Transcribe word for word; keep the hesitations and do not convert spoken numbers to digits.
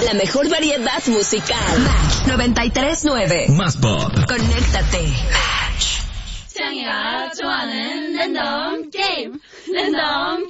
La mejor variedad musical. Match noventa y tres punto nueve. Más pop. Conéctate. Match. 창이가 좋아하는 랜덤 게임. 랜덤